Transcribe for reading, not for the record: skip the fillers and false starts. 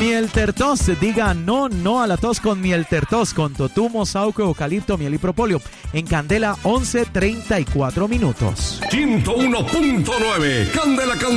Miel Tertos, diga no a la tos con Miel Tertos, con totumo, sauco, eucalipto, miel y propóleo. En Candela, 11:34 minutos. 101.9, Candela.